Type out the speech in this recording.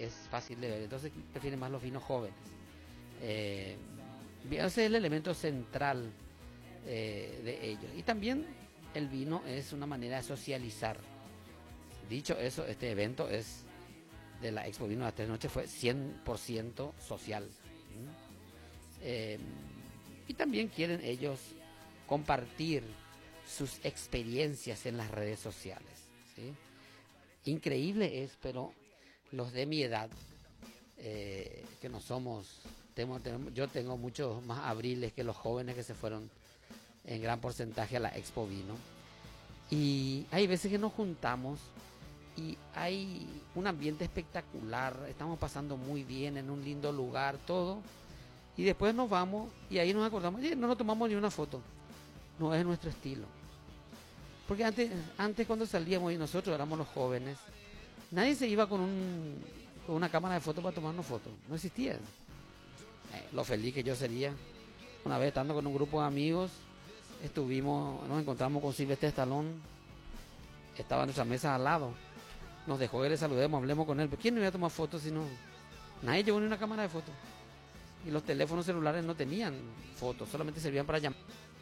es fácil de ver, entonces prefieren más los vinos jóvenes. Ese es el elemento central de ellos. Y también el vino es una manera de socializar. Dicho eso, este evento es de la Expo Vino de las Tres Noches fue 100% social. Y también quieren ellos compartir sus experiencias en las redes sociales, ¿sí? Increíble es, pero los de mi edad, que no somos, yo tengo muchos más abriles que los jóvenes que se fueron en gran porcentaje a la Expo Vino. Y hay veces que nos juntamos y hay un ambiente espectacular, estamos pasando muy bien en un lindo lugar, todo. Y después nos vamos y ahí nos acordamos, no nos tomamos ni una foto. No es nuestro estilo. Porque antes cuando salíamos y nosotros éramos los jóvenes, nadie se iba con una cámara de fotos para tomarnos fotos. No existía. Lo feliz que yo sería. Una vez estando con un grupo de amigos, nos encontramos con Sylvester Stallone. Estaba en nuestra mesa al lado. Nos dejó que le saludemos, hablemos con él. ¿Pero quién no iba a tomar fotos si no? Nadie llevó ni una cámara de fotos. Y los teléfonos celulares no tenían fotos, solamente servían para llamar.